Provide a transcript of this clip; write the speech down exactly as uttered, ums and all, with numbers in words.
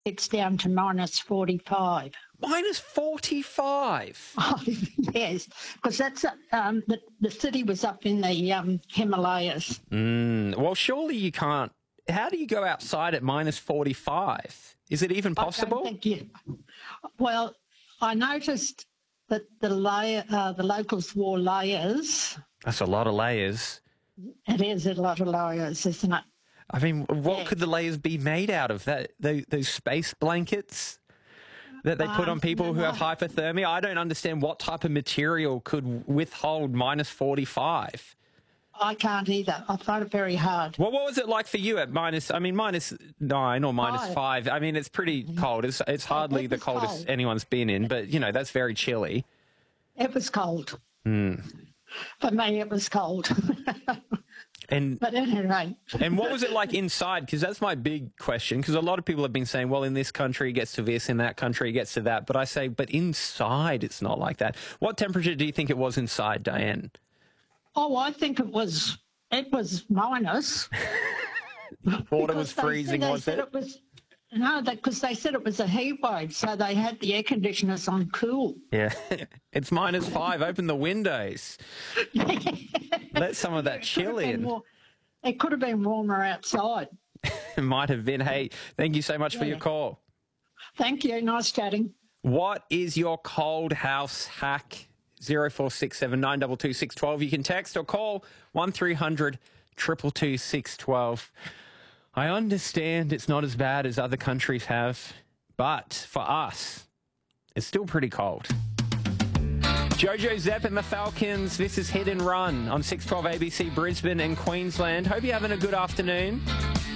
it's down to minus forty-five. Minus forty-five? Oh, yes, because that's um, the, the city was up in the um, Himalayas. Mm, well, surely you can't. How do you go outside at minus forty-five? Is it even possible? I don't think you, well, I noticed that the layer, uh, the locals wore layers. That's a lot of layers. It is a lot of layers, isn't it? I mean, what Yeah. could the layers be made out of? That those, those space blankets that they put Um, on people no, who have no. hypothermia? I don't understand what type of material could withhold minus forty-five. I can't either. I find it very hard. Well, what was it like for you at minus, I mean, minus nine or minus Five. five? I mean, it's pretty cold. It's, it's hardly it the was coldest cold. anyone's been in, but, you know, that's very chilly. It was cold. Hmm. For me, it was cold. And But anyway, and what was it like inside? Because that's my big question. Because a lot of people have been saying, well, in this country it gets to this, in that country it gets to that. But I say, but inside it's not like that. What temperature do you think it was inside, Diane? oh, I think it was it was minus. Water was Because they freezing, said- they was said it? was no, because they said it was a heat wave, so they had the air conditioners on cool. Yeah. It's minus five. Open the windows. Let some of that It could chill have been in. more- It could have been warmer outside. It might have been. Hey, thank you so much for Yeah. your call. Thank you. Nice chatting. What is your cold house hack? zero four six seven nine two two six one two. You can text or call one three hundred two two two six one two. I understand it's not as bad as other countries have, but for us, it's still pretty cold. Jojo Zepp and the Falcons, this is Hit and Run on six twelve A B C Brisbane and Queensland. Hope you're having a good afternoon.